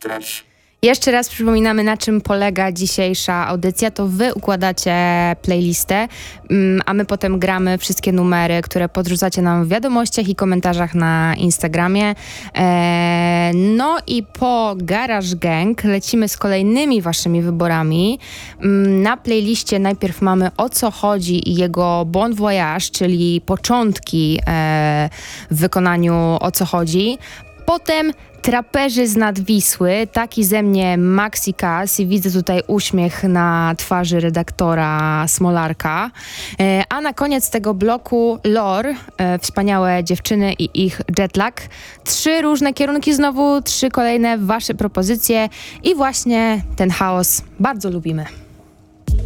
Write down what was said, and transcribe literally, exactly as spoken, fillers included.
stretch. Jeszcze raz przypominamy, na czym polega dzisiejsza audycja. To wy układacie playlistę, a my potem gramy wszystkie numery, które podrzucacie nam w wiadomościach i komentarzach na Instagramie. No i po Garage Gang lecimy z kolejnymi waszymi wyborami. Na playliście najpierw mamy O co chodzi i jego Bon Voyage, czyli początki w wykonaniu O co chodzi. Potem Traperzy z nad Wisły, taki ze mnie Maxi Cass i widzę tutaj uśmiech na twarzy redaktora Smolarka. E, a na koniec tego bloku Lore, e, wspaniałe dziewczyny i ich jetlag. Trzy różne kierunki znowu, trzy kolejne wasze propozycje i właśnie ten chaos bardzo lubimy.